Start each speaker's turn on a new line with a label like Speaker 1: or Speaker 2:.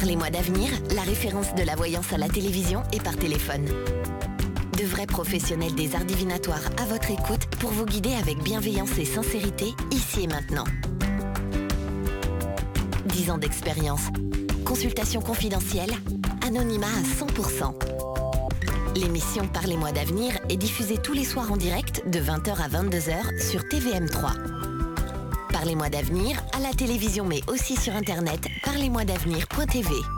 Speaker 1: Parlez-moi d'avenir, la référence de la voyance à la télévision et par téléphone. De vrais professionnels des arts divinatoires à votre écoute pour vous guider avec bienveillance et sincérité, ici et maintenant. 10 ans d'expérience. Consultation confidentielle. Anonymat à 100%. L'émission Parlez-moi d'avenir est diffusée tous les soirs en direct de 20h à 22h sur TVM3. Parlez-moi d'avenir à la télévision mais aussi sur internet parlez-moi d'avenir.tv.